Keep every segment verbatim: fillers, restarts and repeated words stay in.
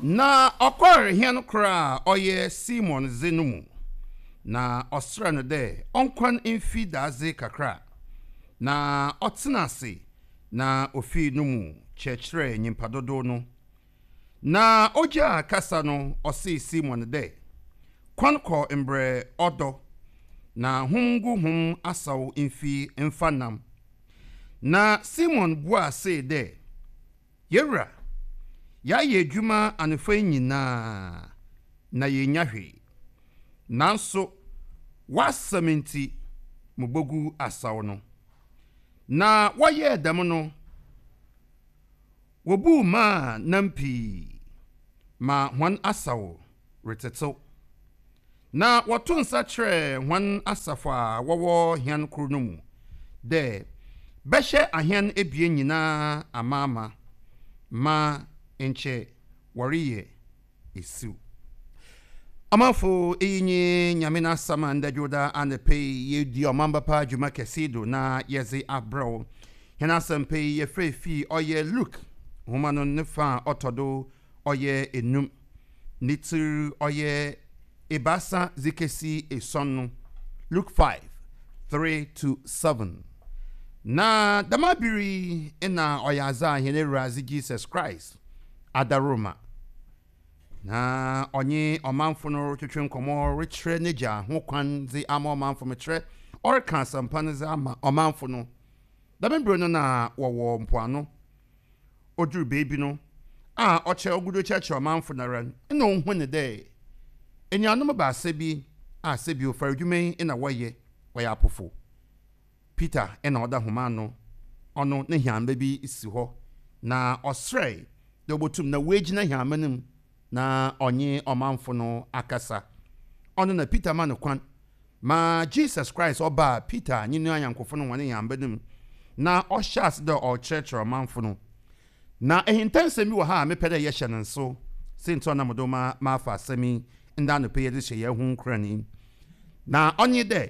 Na okor hian kra oye Simon Zenumu. Na osra no de onkwan imfi daze kakra. Na otsenase na ofi numu chechre nyimpadodo no. Na oja kasa no osi Simon de. Kwanko embre odo. Na hungu hum asaw imfi mfanam. Na Simon bua se de. Yewra. Ya ye dwuma anfa nyina na ye nyahwe. Nanso wasamenti mubogu asaw no. Na waye dam no. Wobu ma nampi ma hwan asaw reteto. Na wato nsa kyerɛ hwan asafa wɔwɔ hian kro no mu de bɛhyɛ ahian ebie nyinaa amaama ma enche wɔreyɛ esiw. Amafo eyinye nyamena samanda joda anepe yedi omamba pa juma kesido na yezi abrao. Hena sampe ye frefi oye Luke humano nefa otodo oye enum nitu oye ebasa zikesi esonu. Luke five three to seven. Na damabiri ina oyaza hene razi Jesus Christ adaroma. Na onye omanfo no twetwe nkomo rekyerɛ neja ho kwan ze ama omanfo mekyerɛ ɔreka asampan ze ama omanfo no da membro no na wɔwɔ mpoano oduru baby no a ɔkyɛ ogudo kyerɛkyerɛ omanfo na ran ina ohun ne dɛ enianom ba asebi a asebi ofaredwumen ina wɔyɛ wɔyɛ apofo Peter ina ɔda homa no ɔno ne hiamba bi isi hɔ na ɔsrɛ de obotum na wegina hiamba nim na onye omanfo no akasa ono na Peter man kwan ma Jesus Christ oba Peter nyinu anyankofo no wane yambanim na ohyas de o church omanfo no na ehintanse mi wo ha mepede ye hye nenso sento na modoma ma fa asemi nda no peye de hye ye hu nkrani na onye de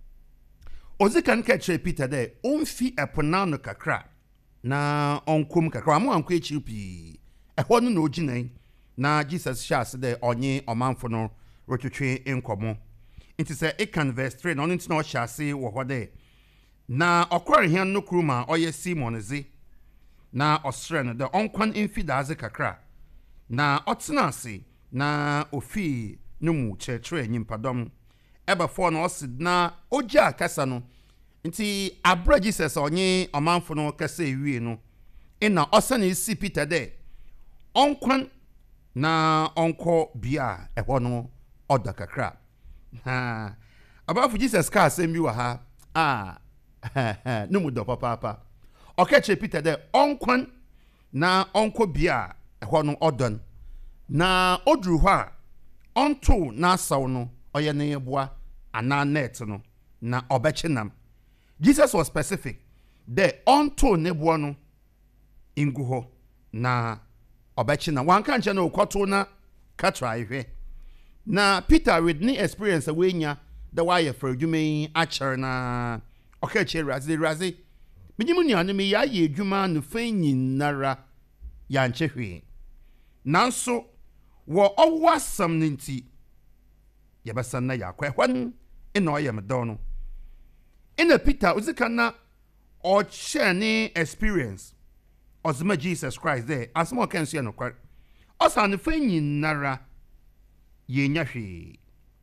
ozikan ka kire Peter de onfi epona no kakra na onkum kakra mo anko echi pi ehwo no na oginan na Jesus shas de onye omanfo no rotwetwe enkomo nti se ikan verse three no nti no shase wo hode na okware hian no kruma oye Simon ze na osre no de onkwan infidaze kakra na otsenase na ofi no mu chechre nyimpadom eba for no osid na oja kasa no nti abra Jesus onye omanfo no kasa ewie no ina osane isi Peter de onkwan na onko bia ehwo no oda kakra ha abafu Jesus ka asem bi wa ha ah no mu do papa papa okeche Peter de onkwan na onko bia ehwo no odon na odru hɔ a onto na asaw no oye ne yeboa ana net no na obechenam. Jesus was specific de onto neboa no ingu hɔ na obechina wanka nche na okoto na katra ihwe na Peter with ni experience awenya the why for adwuma acher na okache razi razi minyimu ni anu mi ya ye adwuma no fanyin nara ya nchehwe nanso wo owasam nti yebasan na yakwa hwan ina oyem dono ina Peter uzikana o ni experience Ozma Jesus Christ there as more can see no kwar osan fanyin nara ye nyahwe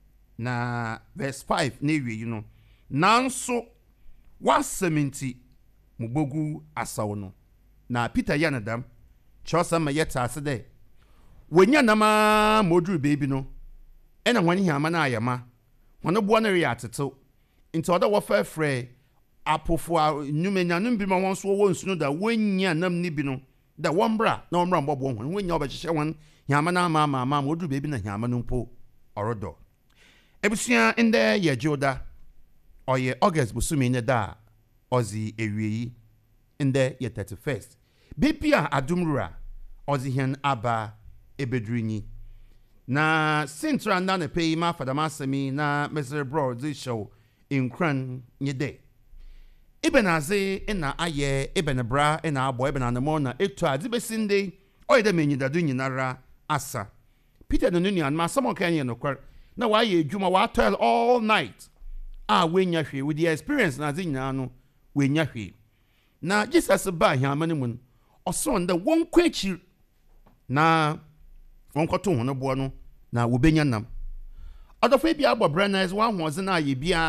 na verse five na wie you know nanso wasementi mubogu asaw no na Peter yanadam chosa ma yeta ase de wonya nama moduru baby no ena hwani hiama na ayama wono bo na ria tetew nti oda wo fa frɛ apofo nyumenyanum bi ma won so wo nsuno da wonya nam ni bi no da wombra na wombra mbɔbɔ ho wonya obɛhyehyɛ won hiama na ama ama ama moduru baby na hiama no mpo orodo ebusua inde ye joda oye August busumi ne da ozi ewiei inde ye thirty-first baby a adumrura ozi hian aba ebedrinyi na sintra nda ne pay ma fadama semi na Mister Bro this show in kran nyede Ibenaze ina aye ibenebra ina abo ibena na mona etu adibesinde oyede menyidadu nyinara asa Peter no nua ma some kan ye no kwar na wa ye adwuma wa toil all night ah we nya hwe with the experience na ze nyina no we nya hwe na Jesus ba hiamane mu oso nda won kwachi na won kwoto ho no bo no na wo benya nam adofo bia abobra na is one hoze na ye bia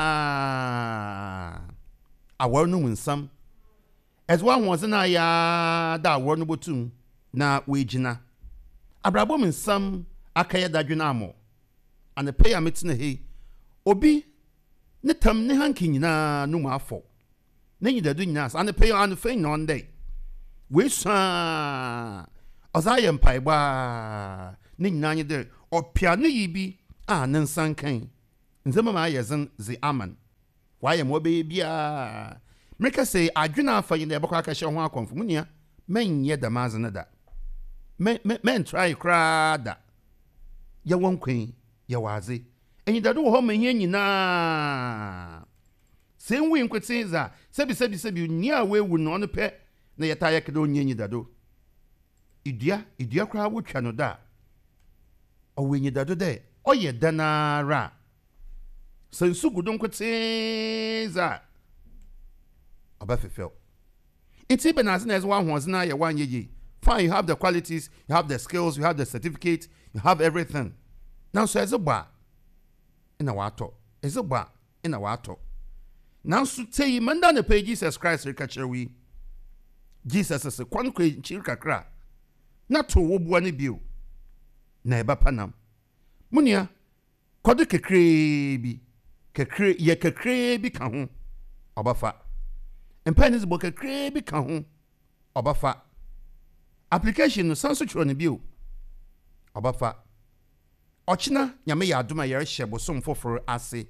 awor no nsam as one hoze na ya da awor no botum na we gina abrabo nsam akaya dadwena amo and pay a meeting he obi ne tam ne hanki nyina no mu afọ na nyida do nyina and pay on the on day we sa ozaye mpai ba ne nyina nye de opia no yibi a ne nsan kan nzema ma yezen zi aman waye mo be bia meka say adwena afa yin de bekwa aka hye ho akonfo munia menye da mazene da men men try kra da ya won kwen ya waze enyi da do ho menye nyina sen wi nkwete za sebi sebi sebi ni a we wu no no pe na yeta ya kedo nyenyi da do idua idua kra wo twa no da o wenyi da do de oye danara sensu gudun kwete za obafefel it's even as as one was na ya one ye fine, you have the qualities, you have the skills, you have the certificate, you have everything. Now so as a bar in a water is a bar in a water now so tell you man down the page Jesus Christ recapture we Jesus is a quanque chirka cra not to wobwani bill neba panam munia kodu kekrebi kekre ye kekrebi ka ho obafa empenis bo kekrebi ka ho obafa application no sanso chiro ne bill obafa ochina nyame ya adoma yere hyebo som foforo ase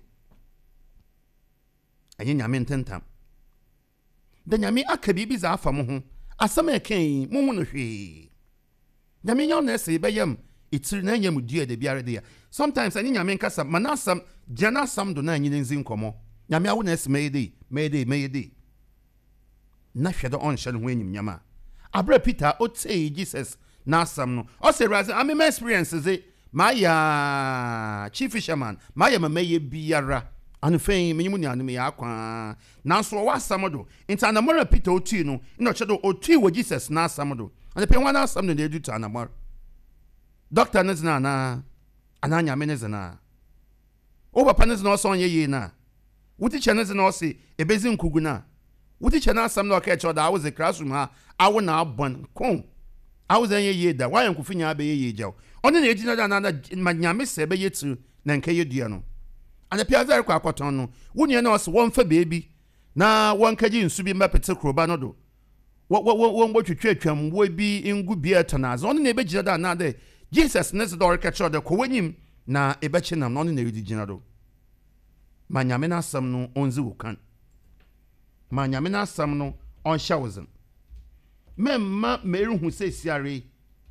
enye nyame ntentam da nyame aka bibi za afa mo ho asama eken mo hu no hwe nyame nya na ese beyam itiri na nyam dua de biare de ya sometimes enye nyame nkasa manasam jana sam do na enye nzi nkomo nyame awo na ese meyede meyede meyede na hwe do on hye no ho enyim nyama abra Peter otey Jesus na asam no o se raze am my experiences e my chief fisherman my mamaye biara anufein menyimu ni anu me yakwa na so wa asam do inta na mora Peter otey no ina che do otey wo Jesus na asam do and pe wan asam no dey do to anamor doctor ne zina na ananya me ne zina o papa ne zina o so onye yi na wuti che ne zina o se ebezi nkugu na wuti che na asam no ka che da I was a classroom ha awo na abon kon I was enye ye da why nkufi nya be ye jaw oni na ejina da na manyame se be yetu na nke ye dua no ana pia za kwa akoton no woni na o won fa bebi na won kaji nsu bi mapete kroba no do wo wo won bo twetwe atwam wo bi ngu bi etanaza oni na be jina da na de Jesus ne se do reka cho de ko wanyim na ebe chi nam no oni na edi jina do manyame na asam no onzi wukan manyame na asam no on shawzen memma meru hu se siare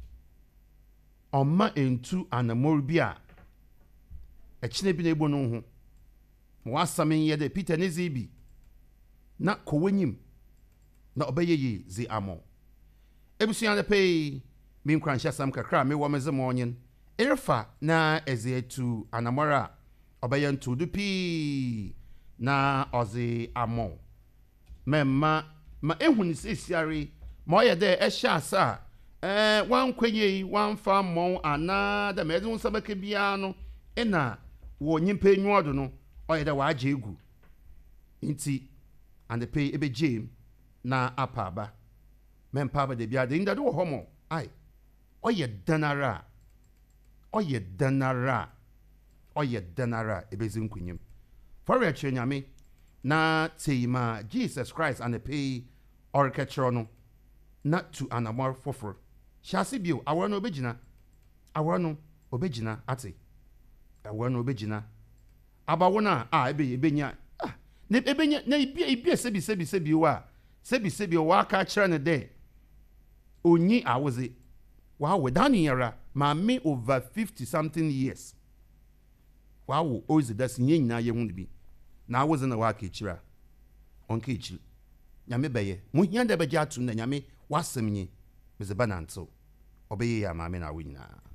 omma entu anamor bi a ekine bi na egbo no hu wasamen ye de Peter ne zibi na kowanyim na obeyeye zi amo ebusuan de pay min kransha sam kakra me wo meze monyen erfa na eze etu anamora obeye ntu du pi na ozi amo memma ma ehu ni se siare moye de ehya asa eh wan kwenye wan fa mon ana da mezi unsabake bia no ena wo nyimpa nwodo no oye de wa age egu nti and the pay ebe jam na apaba mempa ba de bia de ndado wo homo ai oye danara oye danara oye danara ebezi nkunyim for ya nyame na teima Jesus Christ and the pay orchestra no not to anamor foforo shasi bio awano obegina awano obegina ate awano obegina abawona a ebe ebenya ah ne ebenya na ibia ibia sebi sebi sebi wa sebi sebi wa ka kire ne de onyi awoze wa wedani yara ma me over fifty something years wa wo ozi das nyina ye hu bi na awoze na wa ka kira onka kiri nyame beye mu hianda be ja tu na nyame wasemnyi meze bananto obeye ya maame na wo nyina